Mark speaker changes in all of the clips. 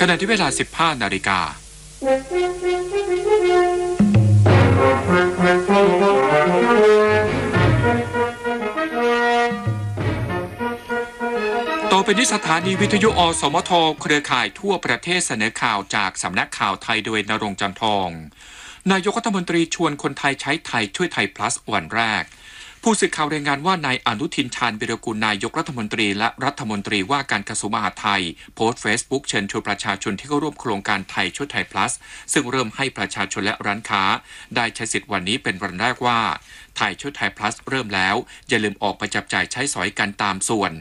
Speaker 1: ขณะที่เวลา 15 นาฬิกาต่อไปนี้สถานีวิทยุอสมทเครือข่ายทั่วประเทศเสนอข่าวจากสำนักข่าวไทยโดยณรงค์ จันทองนายกรัฐมนตรีชวนคนไทยใช้ไทยช่วยไทย plus วันแรกผู้สื่อข่าวรายงานว่านายอนุทิน ชาญวิรากูลนายกรัฐมนตรีและรัฐมนตรีว่าการกระทรวงมหาดไทยโพสต์เฟซบุ๊กเชิญชวนประชาชนที่เข้าร่วมโครงการไทยช่วยไทย plus ซึ่งเริ่มให้ประชาชนและร้านค้าได้ใช้สิทธิ์วันนี้เป็นวันแรกว่าไทยช่วยไทย plus เริ่มแล้วอย่าลืมออกไปจับจ่ายใช้สอยกันตามส่วน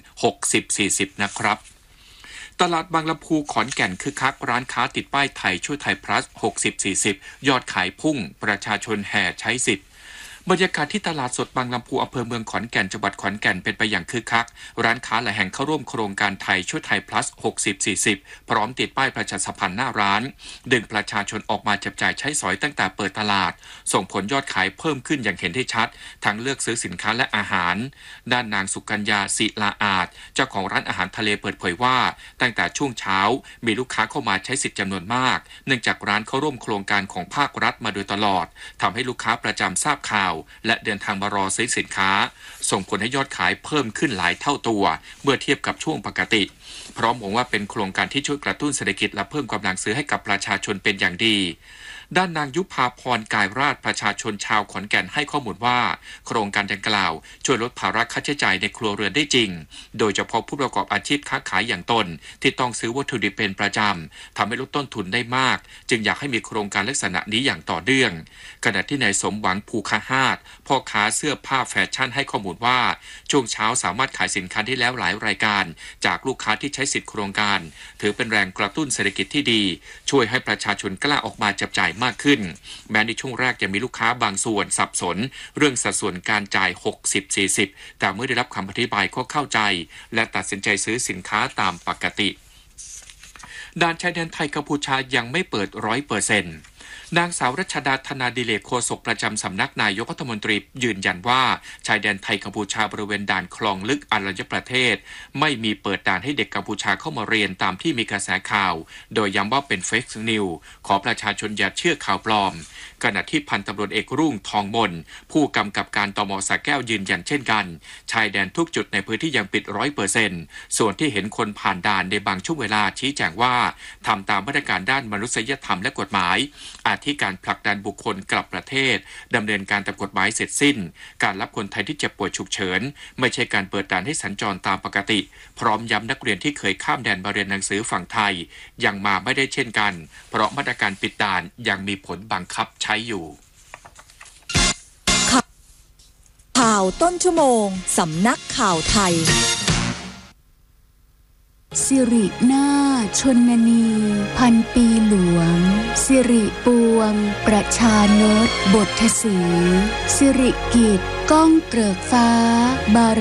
Speaker 1: 60-40 นะครับตลาดบางลำพูขอนแก่นคึกคักร้านค้าติดป้ายไทยช่วยไทย plus 60-40 ยอดขายพุ่งประชาชนแห่ใช้สิทธิ์บรรยากาศที่ตลาดสดบางลำพูอำเภอเมืองขอนแก่นจังหวัดขอนแก่นเป็นไปอย่างคึกคักร้านค้าหลายแห่งเข้าร่วมโครงการไทยช่วยไทย plus 60-40 พร้อมติดป้ายประชาสัมพันธ์หน้าร้านดึงประชาชนออกมาจับจ่ายใช้สอยตั้งแต่เปิดตลาดส่งผลยอดขายเพิ่มขึ้นอย่างเห็นได้ชัดทั้งเลือกซื้อสินค้าและอาหารด้านนางสุกัญญาศิลาอาจเจ้าของร้านอาหารทะเลเปิดเผยว่าตั้งแต่ช่วงเช้ามีลูกค้าเข้ามาใช้สิทธิ์จำนวนมากเนื่องจากร้านเข้าร่วมโครงการของภาครัฐมาโดยตลอดทำให้ลูกค้าประจำทราบข่าวและเดินทางมารอซื้อสินค้าส่งผลให้ยอดขายเพิ่มขึ้นหลายเท่าตัวเมื่อเทียบกับช่วงปกติพร้อมมองว่าเป็นโครงการที่ช่วยกระตุ้นเศรษฐกิจและเพิ่มกำลังซื้อให้กับประชาชนเป็นอย่างดีด้านนางยุพาพรกายราชประชาชนชาวขอนแก่นให้ข้อมูลว่าโครงการดังกล่าวช่วยลดภาระค่าใช้จ่ายในครัวเรือนได้จริงโดยเฉพาะผู้ประกอบอาชีพค้าขายอย่างตนที่ต้องซื้อวัตถุดิบเป็นประจำทำให้ลดต้นทุนได้มากจึงอยากให้มีโครงการลักษณะนี้อย่างต่อเนื่องขณะที่นายสมหวังภูคาฮาดพ่อค้าเสื้อผ้าแฟชั่นให้ข้อมูลว่าช่วงเช้าสามารถขายสินค้าได้แล้วหลายรายการจากลูกค้าที่ใช้สิทธิโครงการถือเป็นแรงกระตุ้นเศรษฐกิจที่ดีช่วยให้ประชาชนกล้าออกมาจับจ่ายมากขึ้นแม้ในช่วงแรกจะมีลูกค้าบางส่วนสับสนเรื่องสัดส่วนการจ่าย 60-40 แต่เมื่อได้รับคำอธิบายก็เข้าใจและตัดสินใจซื้อสินค้าตามปกติด่านชายแดนไทยกัมพูชายังไม่เปิด 100%นางสาวรัชดาธนาดิเลกโฆษกประจำสำนักนายกรัฐมนตรียืนยันว่าชายแดนไทยกัมพูชาบริเวณด่านคลองลึกอรัญญประเทศไม่มีเปิดด่านให้เด็กกัมพูชาเข้ามาเรียนตามที่มีกระแสข่าวโดยย้ำว่าเป็นเฟกนิวส์ขอประชาชนอย่าเชื่อข่าวปลอมขณะที่พันตำรวจเอกรุ่งทองมนผู้กำกับการตม.สระแก้วยืนยันเช่นกันชายแดนทุกจุดในพื้นที่ยังปิด 100% ส่วนที่เห็นคนผ่านด่านในบางช่วงเวลาชี้แจงว่าทำตามมาตรการด้านมนุษยธรรมและกฎหมายอาทิการผลักดันบุคคลกลับประเทศดำเนินการตามกฎหมายเสร็จสิ้นการรับคนไทยที่เจ็บป่วยฉุกเฉินไม่ใช่การเปิดด่านให้สัญจรตามปกติพร้อมย้ำนักเรียนที่เคยข้ามแดนมาเรียนหนังสือฝั่งไทยยังมาไม่ได้เช่นกันเพราะมาตรการปิดด่านยังมีผลบังคับใช้อยู่
Speaker 2: ข่าวต้นชั่วโมงสำนักข่าวไทย
Speaker 3: สิรินาชนนีพันปีหลวงสิริปวงประชานตบทศรีสิริกิจก้องเกริกฟ้าบาร